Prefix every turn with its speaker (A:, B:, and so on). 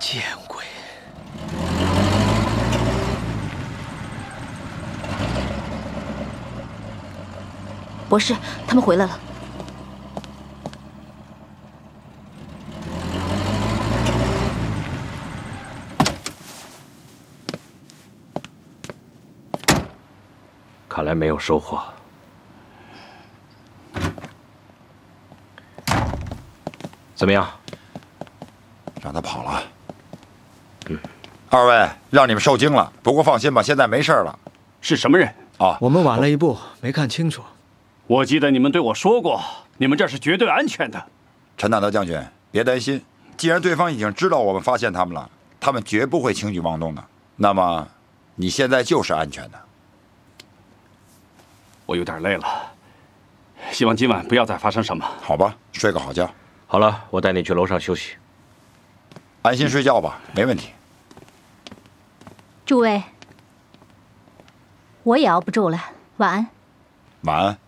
A: 见鬼！
B: 博士，他们回来了。
C: 看来没有收获。怎么样？
D: 让他跑了。二位让你们受惊了，不过放心吧，现在没事了。
E: 是什么人？
D: 啊，
A: 我们晚了一步，没看清楚。
E: 我记得你们对我说过，你们这是绝对安全的。
D: 陈大德将军，别担心，既然对方已经知道我们发现他们了，他们绝不会轻举妄动的。那么，你现在就是安全的。
E: 我有点累了，希望今晚不要再发生什么。
D: 好吧，睡个好觉。
C: 好了，我带你去楼上休息。
D: 安心睡觉吧，没问题。
B: 诸位，我也熬不住了，晚安。
D: 晚安。